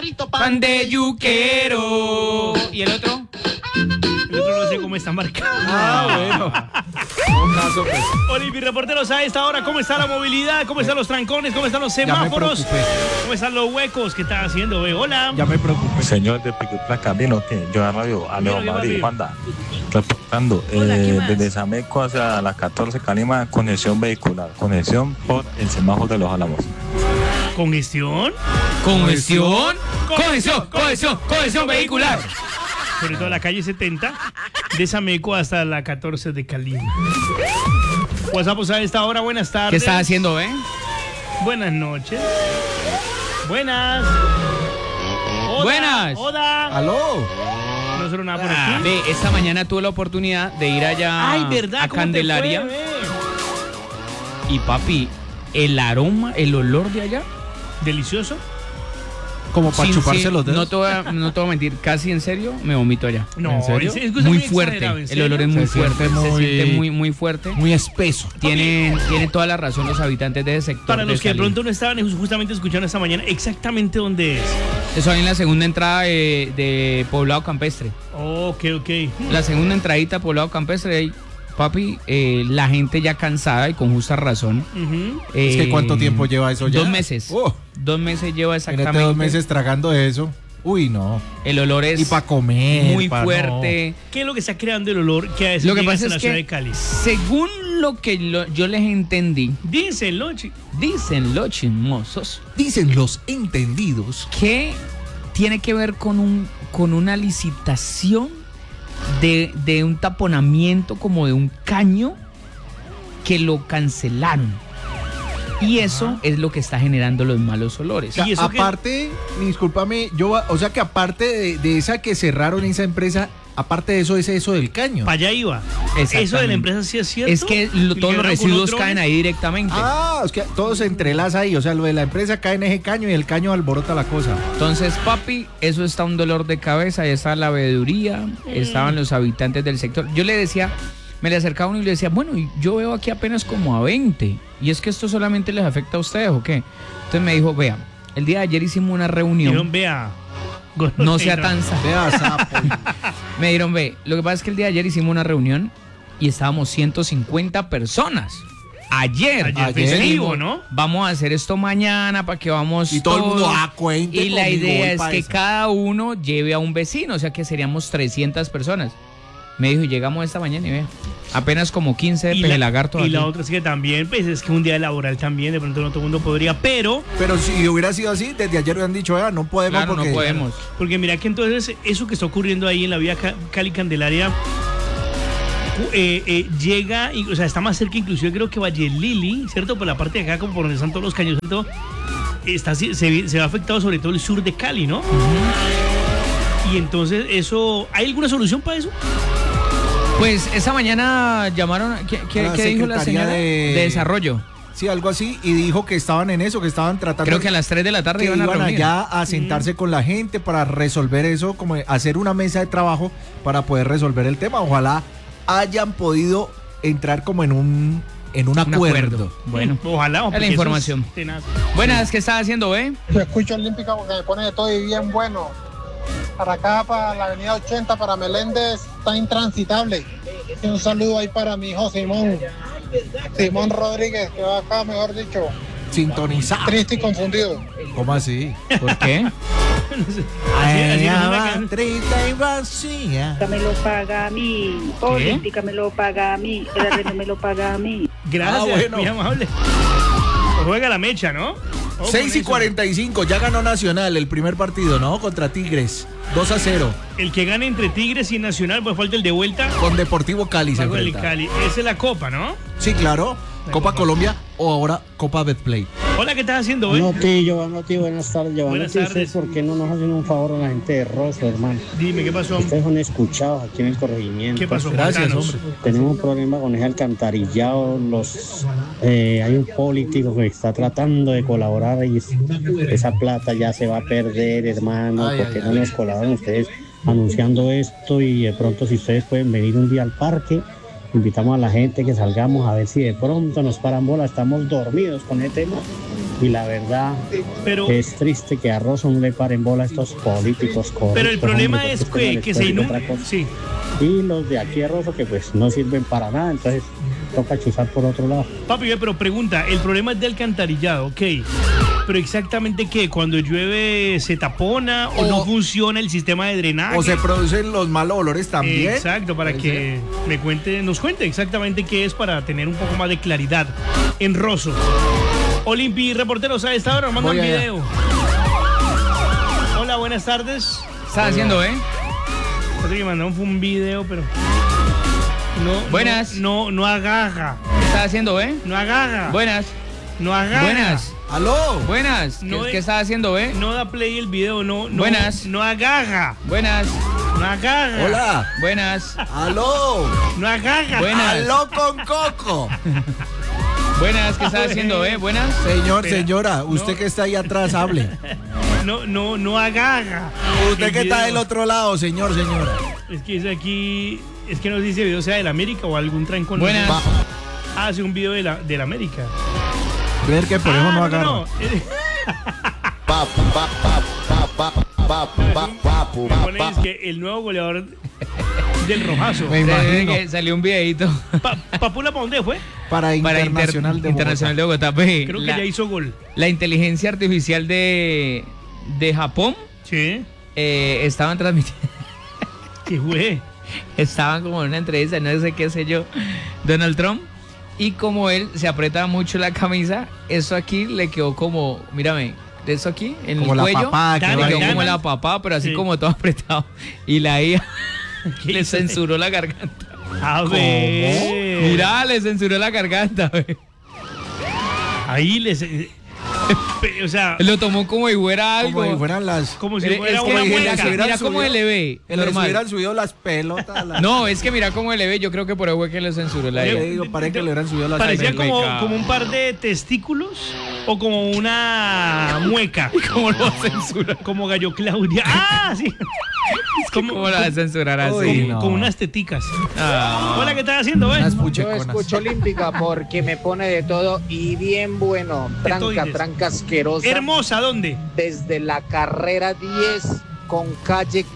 carrito pan de yuquero. ¿Y el otro? El otro no sé cómo está marcado. Bueno. Un caso, pues. Olivi, reporteros, a esta hora, ¿cómo está la movilidad? ¿Cómo están los trancones? ¿Cómo están los semáforos? ¿Cómo están los huecos? ¿Qué está haciendo, ve? Hola. Ya me preocupé. Señor de Piquetla Camino, que yo a Radio Aleo Madrid, Wanda, reportando Hola, ¿qué más? desde Sameco hacia la 14 Calima, conexión vehicular, conexión por el semáforo de los Álamos. ¿Congestión? Congestión vehicular. Sobre todo la calle 70 de Sameco hasta la 14 de Calima. WhatsApp a esta hora, buenas tardes. ¿Qué estás haciendo, Buenas noches. Buenas. Oda, Buenas. Oda. ¿Aló? No solo nada por aquí. Ve, esta mañana tuve la oportunidad de ir allá Ay, ¿verdad? a ¿Cómo te Candelaria. fue, ve? Y papi, el aroma, el olor de allá. Delicioso. Como para chuparse los dedos. No te voy a mentir, casi en serio, me vomito allá. No, ¿En serio? es Muy fuerte. exagerado, ¿en El serio? olor es muy Se fuerte. siente Se muy- siente muy fuerte. Muy espeso. Tienen toda la razón los habitantes de ese sector. Para los que de Salín. pronto no estaban justamente escuchando esta mañana, exactamente dónde es. Eso ahí en la segunda entrada de Poblado Campestre. Ok. La segunda entradita Poblado Campestre, ahí, papi, la gente ya cansada y con justa razón. Ujú. Es que ¿cuánto tiempo lleva eso ya? 2 meses. Oh, 2 meses lleva imagínate exactamente. 2 meses tragando eso. Uy, no. El olor es Y para comer. muy pa' fuerte. ¿Qué es lo que está creando el olor que a veces Lo que llega pasa hasta la es ciudad que, de Cali? según lo que yo les entendí, Díselo, dicen los chismosos, No. Dicen los entendidos. que tiene que ver con una licitación de un taponamiento como de un caño que lo cancelaron. Y eso es lo que está generando los malos olores. ¿Y eso qué? Aparte, discúlpame, o sea que aparte de esa que cerraron esa empresa, aparte de eso es eso del caño. Para allá iba. Exactamente. Eso de la empresa sí es cierto. Es que ¿Y todos los llegaron con residuos los caen drones? ahí directamente. Ah, es que todo se entrelaza ahí, o sea, lo de la empresa cae en ese caño y el caño alborota la cosa. Entonces, papi, eso está un dolor de cabeza, ahí está la veeduría, estaban los habitantes del sector. Yo le decía, me le acercaba uno y le decía, bueno, y yo veo aquí apenas como a 20, y es que esto solamente les afecta a ustedes, ¿o qué? Entonces me dijo, vea, el día de ayer hicimos una reunión, Dijeron, vea. no sea tan Vea, sapo. Me dijeron, ve, lo que pasa es que el día de ayer hicimos una reunión y estábamos 150 personas. Ayer festivo, dijimos, ¿no? vamos a hacer esto mañana para que vamos Y todo el mundo, todos. cuente Y la conmigo, idea voy es pa' que esa. cada uno lleve a un vecino, o sea que seríamos 300 personas. Me dijo, y llegamos esta mañana y vea, apenas como 15 de pejelagartos Y aquí. la otra es que también, pues es que un día laboral también, de pronto no todo el mundo podría, pero, Pero si hubiera sido así, desde ayer hubieran dicho, no podemos Claro, porque... no podemos. porque mira que entonces eso que está ocurriendo ahí en la vía Cali Candelaria llega, y, o sea, está más cerca inclusive creo que Valle Lili, ¿cierto? Por la parte de acá, como por donde están todos los caños, ¿cierto? Se ve afectado sobre todo el sur de Cali, ¿no? Y entonces eso, ¿hay alguna solución para eso? Pues esta mañana llamaron, ¿qué A la dijo la Secretaría señora? de- De desarrollo. Sí, algo así, y dijo que estaban en eso, que estaban tratando... Creo que a las 3 de la tarde que iban a reunir. allá a sentarse con la gente para resolver eso, como hacer una mesa de trabajo para poder resolver el tema. Ojalá hayan podido entrar como en un acuerdo. Bueno, Ojalá. es la porque eso información. tenaz. Buenas, ¿qué estás haciendo, Yo escucho Olímpica porque me pone de todo y bien bueno. Para acá, para la avenida 80, para Meléndez, está intransitable. Y un saludo ahí para mi hijo Simón Rodríguez, que va acá, mejor dicho, Sintonizar. triste y confundido. ¿Cómo así? ¿Por qué? Así Allá como una va, can- triste y vacía. Me lo paga a mí, Olímpica me lo paga a mí, el arrendo me lo paga a mí. Gracias, bueno. muy amable. Juega la mecha, ¿no? Ojo 6 con y eso. 45, ya ganó Nacional el primer partido, ¿no? Contra Tigres. 2-0. El que gane entre Tigres y Nacional, pues falta el de vuelta. Con Deportivo Cali se Con el enfrenta. Cali. Esa es la copa, ¿no? Sí, claro. Copa Copa. Colombia o ahora Copa Betplay. Hola, ¿qué estás haciendo, güey? Giovanotti, buenas tardes. Buenas tardes. ¿Por qué no nos hacen un favor a la gente de Rosso, hermano? Dime, ¿qué pasó? Ustedes son escuchados aquí en el corregimiento. ¿Qué pasó? Gracias, Contanos. hombre. Tenemos un problema con ese alcantarillado. Hay un político que está tratando de colaborar y esa plata ya se va a perder, hermano, Ay, porque ay, no ay. nos colaboran ustedes anunciando esto y de pronto si ustedes pueden venir un día al parque, invitamos a la gente que salgamos a ver si de pronto nos paran bola, estamos dormidos con el tema. Y la verdad, Pero, es triste que a Rosso no le paren bola a estos políticos corruptos. pero el problema hombre, es porque que esto se no les puede inunda. otra cosa. Sí. Y los de aquí a Rosso que pues no sirven para nada, entonces toca chuzar por otro lado. Papi, pero pregunta, el problema es de alcantarillado, ok. Pero exactamente qué, cuando llueve se tapona o no funciona el sistema de drenaje. O se producen los malos olores también. Exacto, para que nos cuente exactamente qué es para tener un poco más de claridad en Rosso. Olimpi, reporteros a esta hora, nos mandan Voy allá. video. Hola, buenas tardes. Está haciendo, Parece que mandamos un video, pero no. Buenas. No agarra. ¿Qué está haciendo, No agarra. Buenas. No agarra. Buenas. ¡Aló! Buenas. No ¿Qué es- está haciendo, No da play el video, no. Buenas. No agarra. Buenas. No agarra. ¡Hola! Buenas. ¡Aló! No agarra. Buenas. ¡Aló con coco! Buenas. ¿Qué está haciendo, Buenas. Señor, Espera. señora, usted No. que está ahí atrás, hable. No agarra. Usted El que está video. del otro lado, señor, señora. Es que dice aquí. Es que no dice video sea del América o algún trancón. Buenas. Ah, hace un video de la América. Ver que por eso no agarra. No. Me pone es que el nuevo goleador del Rojazo. Me imagino. Que salió un videito ¿Papula para dónde fue? Para para Internacional de Internacional de Bogotá. Bogotá. Ve, Creo que ya hizo gol. la inteligencia artificial de Japón Sí. estaban transmitiendo. ¿Qué fue? Estaban como en una entrevista, no sé qué sé yo, Donald Trump, y como él se aprieta mucho la camisa, eso aquí le quedó como, mírame, eso aquí, en Como el la cuello, papada que Dale, le va quedó dale. como la papá, pero así Sí. como todo apretado, y la IA ¿Qué le hizo? censuró la garganta. A ver. Mira, le censuró la garganta, güey. Ahí les. O sea, Lo tomó como si fuera algo. Como si fueran las. como si Es fuera que una como si mueca. les hubieran Mira cómo subido- le ve, Les normal. hubieran subido las pelotas. No, es que mira cómo le ve, yo creo que por eso fue que le censuró la Le IA. digo, parece que le hubieran subido las Parecía pelotas. como un par de testículos o como una mueca. ¿Cómo lo va a censurar? Como Gallo Claudia. ¡Ah! Sí. ¿Cómo la va a censurar así? Uy, no. Con unas teticas. Ah. Hola, ¿qué estás haciendo, Unas Yo pucheconas. escucho Olímpica porque me pone de todo y bien bueno. Tetoides. Tranca asquerosa. Hermosa, ¿dónde? Desde la carrera 10 con calle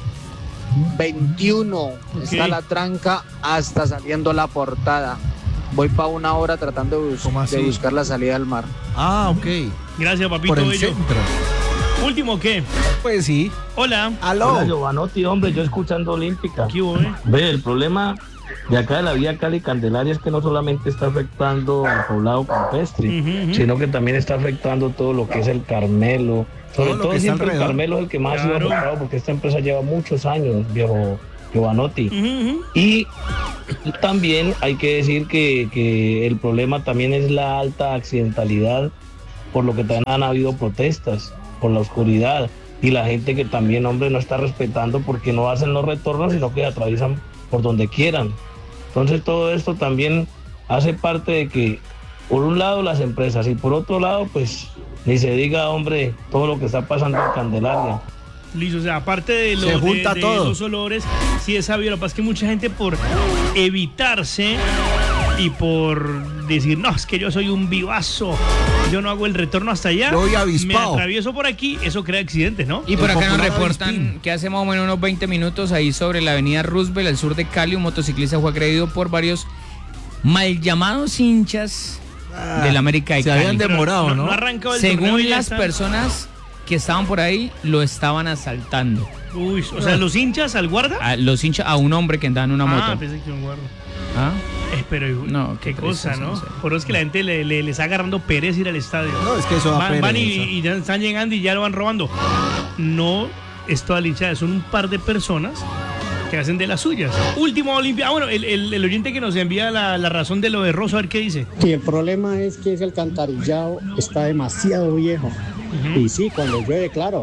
21. Está la tranca hasta saliendo la portada. Voy para una hora tratando de, ¿Cómo así? de buscar la salida al mar. Ah, ok. Gracias, papito Por el bello. centro. Último, ¿qué? Pues sí. Hola. ¡Aló! Hola, Giovanotti, hombre, yo escuchando Olímpica. ¿Qué hubo, Ve, el problema de acá de la vía Cali-Candelaria es que no solamente está afectando al poblado campestre, Ujú, ujú. sino que también está afectando todo lo que es el Carmelo. Sobre Todo lo todo que está siempre el alrededor. Carmelo es el que más ha sido Claro. afectado porque esta empresa lleva muchos años, viejo Giovanotti. Ujú, ujú. Y también hay que decir que el problema también es la alta accidentalidad, por lo que también han habido protestas por la oscuridad y la gente que también, hombre, no está respetando porque no hacen los retornos, sino que atraviesan por donde quieran. Entonces todo esto también hace parte de que, por un lado, las empresas y por otro lado, pues, ni se diga, hombre, todo lo que está pasando en Candelaria. Listo, o sea, aparte de, Se junta de todo. los olores, sí es sabido. Lo que pasa es que mucha gente por evitarse y por decir, no, es que yo soy un vivazo, yo no hago el retorno hasta allá, Yo voy me avispado. atravieso por aquí, eso crea accidentes, ¿no? Y por El acá nos popular reportan avispín. que hace más o menos unos 20 minutos ahí sobre la avenida Roosevelt, al sur de Cali, un motociclista fue agredido por varios mal llamados hinchas del América de Se Cali. habían demorado, ¿no? No ha arrancado el torneo Según y ya las está. personas que estaban por ahí, lo estaban asaltando. Uy, o sea, los hinchas al guarda. A los hinchas, a un hombre que andaba en una Ah, moto. pensé que un guarda. ¿Ah? Pero No, qué qué cosa, tristeza, ¿no? no sé. Por eso es que la gente le está agarrando pereza ir al estadio. No, es que eso da Van pereza. y ya están llegando y ya lo van robando. No es toda la hinchada, son un par de personas que hacen de las suyas. Último Olimpia. Ah, bueno, el oyente que nos envía la razón de lo de Rosso, a ver qué dice. Y el problema es que ese alcantarillado está demasiado viejo. Y sí, cuando llueve, claro,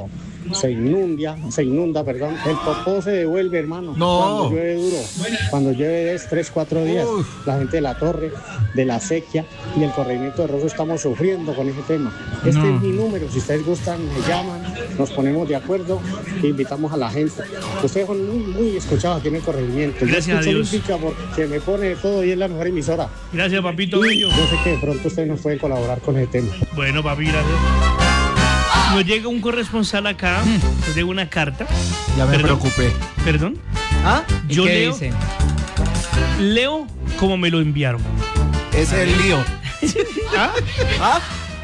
se inunda, perdón. El popó se devuelve, hermano. No. Cuando llueve duro, cuando llueve 3, 4 días. La gente de la torre, de la sequía y el corregimiento de Rosso estamos sufriendo con ese tema. Este es mi número, si ustedes gustan, me llaman, nos ponemos de acuerdo e invitamos a la gente. Ustedes son muy escuchados aquí en el corregimiento. Gracias a Dios. Olímpica porque me pone de todo y es la mejor emisora. Gracias, papito bello. Yo sé que de pronto ustedes nos pueden colaborar con ese tema. Bueno, papi, gracias. Nos llega un corresponsal acá, nos llega una carta. Ya me preocupé. ¿Perdón? ¿Ah? ¿Y Yo qué leo, dice? leo como me lo enviaron. Ese es el lío. ¿Ah? ¿Ah?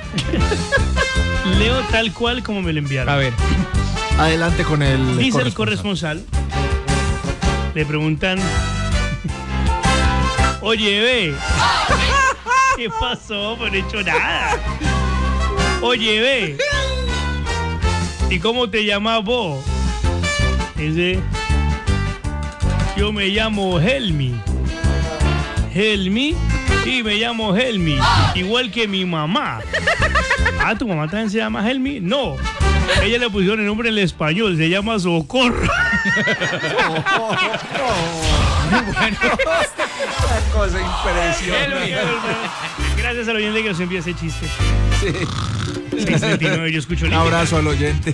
Leo tal cual como me lo enviaron. A ver. Adelante con el Dice el corresponsal. Le preguntan: oye, ve, ¿qué pasó? Pues no he hecho nada. Oye, ve, ¿y cómo te llamas vos? Dice: yo me llamo Helmi. Helmi, y me llamo Helmi, igual que mi mamá. Ah, ¿tu mamá también se llama Helmi? No, ella le pusieron el nombre en el español, se llama Socorro. Bueno. Una cosa impresionante. Gracias al oyente que nos envía ese chiste. Sí. 639, yo escucho Un abrazo al oyente.